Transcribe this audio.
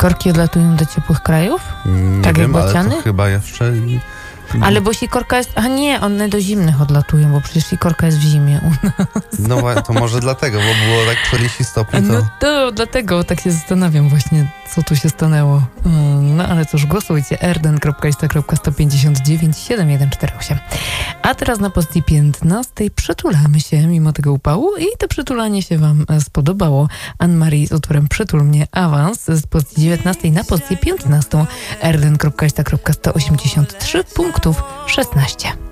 Sikorki odlatują do ciepłych krajów? Nie Tak jak wiem, ale bociany? to chyba jeszcze... Ale bo sikorka jest... A nie, one do zimnych odlatują, bo przecież sikorka jest w zimie u nas. No to może dlatego, bo było tak 40 stopni, to... No to dlatego tak się zastanawiam właśnie, co tu się stanęło. No ale cóż, głosujcie. erden.ista.159.7148. A teraz na pozycji 15 przytulamy się mimo tego upału i to przytulanie się wam spodobało. Anne-Marie z utworem Przytul mnie, awans z pozycji 19 na pozycję 15. erden.ista.183 punktów 16.